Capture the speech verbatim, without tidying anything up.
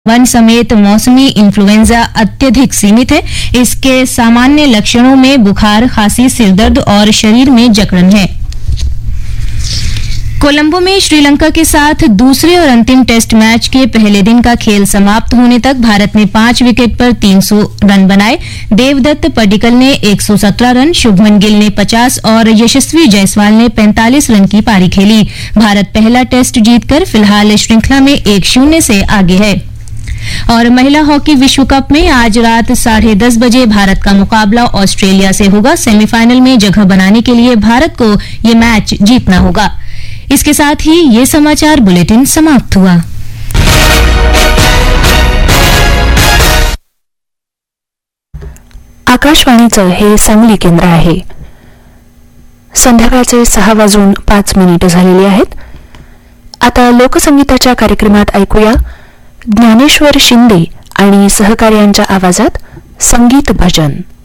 One समेत मौसमी influenza अत्यधिक सीमित है। इसके सामान्य लक्षणों में बुखार, खांसी, सिरदर्द और शरीर में जकड़न है। कोलंबो में श्रीलंका के साथ दूसरे और अंतिम टेस्ट मैच के पहले दिन का खेल समाप्त होने तक भारत ने पांच विकेट पर तीन सौ रन बनाए। देवदत्त पडिक्कल ने एक सौ सत्रह रन, शुभमन गिल ने पचास और यशस्वी जायसवाल ने पैंतालीस रन की पारी खेली। भारत पहला टेस्ट जीतकर फिलहाल श्रृंखला में एक शून्य से आगे है। और महिला हॉकी विश्व कप में आज रात साढ़े दस बजे भारत का मुकाबला ऑस्ट्रेलिया से होगा। सेमीफाइनल में जगह बनाने के लिए भारत को ये मैच जीतना होगा। इसके साथ ही ये समाचार बुलेटिन समाप्त हुआ। आकाशवाणीचं हे सांगली केंद्र आहे। संध्याकाळचे सहा वाजून पाच मिनिटं झालेली आहेत। आता लोकसंगीताच्या कार्यक्रमात ऐकूया ज्ञानेश्वर शिंदे आणि सहकार्यांच्या आवाजात संगीत भजन।